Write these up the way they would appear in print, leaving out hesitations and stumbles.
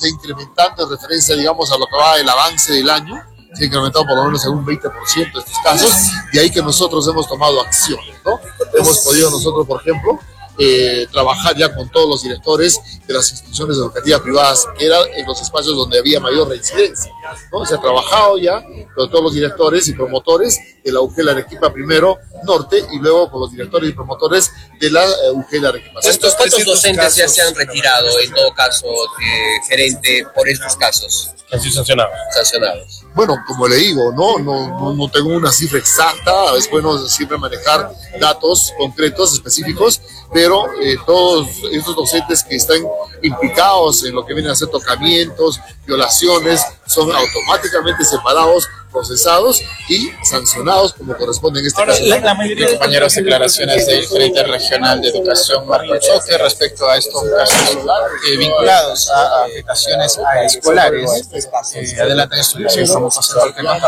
está incrementando en referencia, digamos, a lo que va del avance del año. Se ha incrementado por lo menos en un 20% estos casos, de ahí que nosotros hemos tomado acciones, ¿no? Hemos podido nosotros, por ejemplo, trabajar ya con todos los directores de las instituciones educativas privadas, que eran en los espacios donde había mayor reincidencia, ¿no? Se ha trabajado ya con todos los directores y promotores de la UGEL Arequipa primero Norte y luego con los directores y promotores de la UGEL Arequipa. ¿Cuántos docentes ya se han retirado, en todo caso, gerente, por estos casos? Han sido sancionados. Bueno, como le digo, no tengo una cifra exacta, es bueno siempre manejar datos concretos, específicos, pero todos estos docentes que están implicados en lo que vienen a ser tocamientos, violaciones, son automáticamente separados, procesados y sancionados como corresponde en este caso. La mayoría de compañeros, declaraciones del gerente regional de educación, Marco Choque, respecto a estos casos vinculados a afectaciones a escolares. Adelante, estudiantes, vamos a hacer el tema.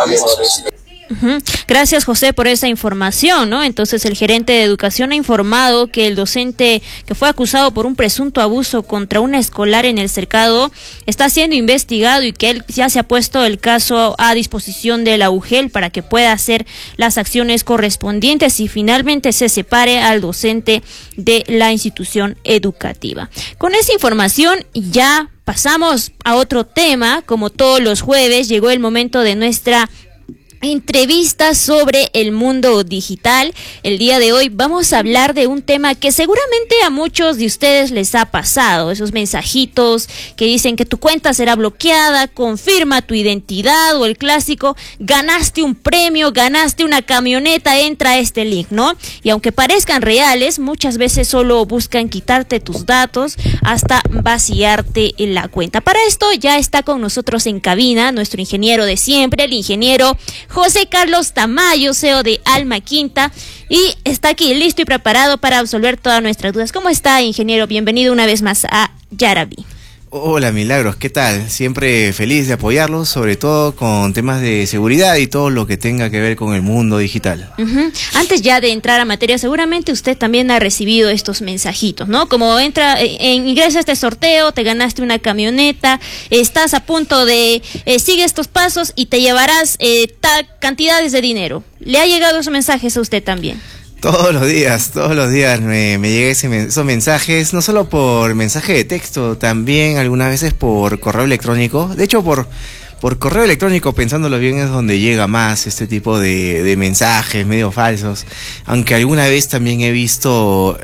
Gracias, José, por esa información, ¿no? Entonces, el gerente de educación ha informado que el docente que fue acusado por un presunto abuso contra una escolar en el Cercado está siendo investigado y que él ya se ha puesto el caso a disposición de la UGEL para que pueda hacer las acciones correspondientes y finalmente se separe al docente de la institución educativa. Con esa información ya pasamos a otro tema. Como todos los jueves, llegó el momento de nuestra entrevistas sobre el mundo digital. El día de hoy vamos a hablar de un tema que seguramente a muchos de ustedes les ha pasado, esos mensajitos que dicen que tu cuenta será bloqueada, confirma tu identidad, o el clásico, ganaste un premio, ganaste una camioneta, entra a este link, ¿no? Y aunque parezcan reales, muchas veces solo buscan quitarte tus datos hasta vaciarte la cuenta. Para esto ya está con nosotros en cabina nuestro ingeniero de siempre, el ingeniero José Carlos Tamayo, CEO de Alma Quinta, y está aquí listo y preparado para absolver todas nuestras dudas. ¿Cómo está, ingeniero? Bienvenido una vez más a Yaraví. Hola, Milagros, ¿qué tal? Siempre feliz de apoyarlos, sobre todo con temas de seguridad y todo lo que tenga que ver con el mundo digital. Antes ya de entrar a materia, seguramente usted también ha recibido estos mensajitos, ¿no? Como ingresa a este sorteo, te ganaste una camioneta, estás a punto de sigue estos pasos y te llevarás tal cantidades de dinero. ¿Le ha llegado esos mensajes a usted también? Todos los días me llegan esos mensajes, no solo por mensaje de texto, también algunas veces por correo electrónico. De hecho, por correo electrónico, pensándolo bien, es donde llega más este tipo de mensajes medio falsos. Aunque alguna vez también he visto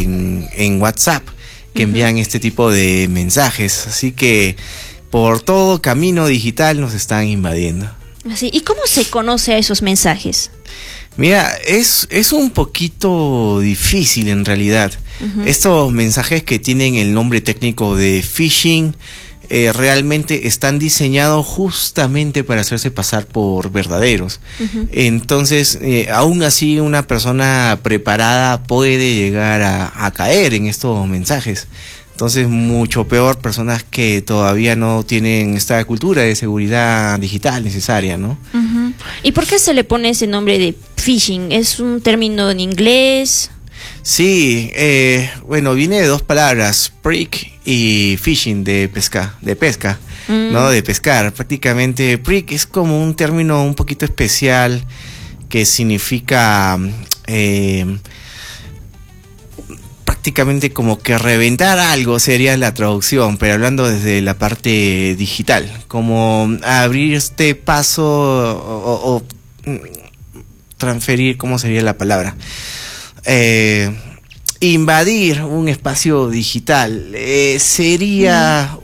en WhatsApp que envían este tipo de mensajes. Así que por todo camino digital nos están invadiendo. Así, ¿y cómo se conoce a esos mensajes? Mira, es un poquito difícil en realidad. Estos mensajes que tienen el nombre técnico de phishing realmente están diseñados justamente para hacerse pasar por verdaderos. Entonces, aún así una persona preparada puede llegar a caer en estos mensajes. Entonces, mucho peor personas que todavía no tienen esta cultura de seguridad digital necesaria, ¿no? ¿Y por qué se le pone ese nombre de phishing? ¿Es un término en inglés? Sí, bueno, viene de dos palabras, prick y fishing, de pesca, ¿no? De pescar. Prácticamente, prick es como un término un poquito especial que significa prácticamente como que reventar algo sería la traducción, pero hablando desde la parte digital, como abrir este paso o transferir, ¿cómo sería la palabra? Invadir un espacio digital sería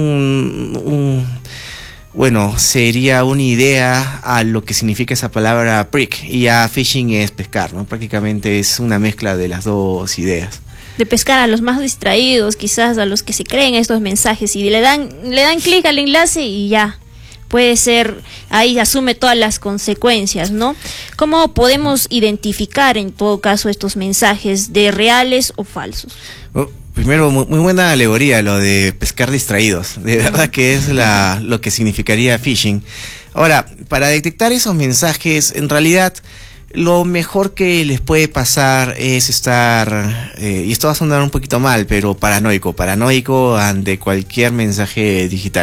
sería una idea a lo que significa esa palabra prick, y ya phishing es pescar, ¿no? Prácticamente es una mezcla de las dos ideas. De pescar a los más distraídos, quizás a los que se creen estos mensajes y le dan clic al enlace y ya. Puede ser, ahí asume todas las consecuencias, ¿no? ¿Cómo podemos identificar en todo caso estos mensajes de reales o falsos? Primero, muy buena alegoría lo de pescar distraídos. De verdad que es lo que significaría phishing. Ahora, para detectar esos mensajes, en realidad, lo mejor que les puede pasar es estar, y esto va a sonar un poquito mal, pero paranoico ante cualquier mensaje digital.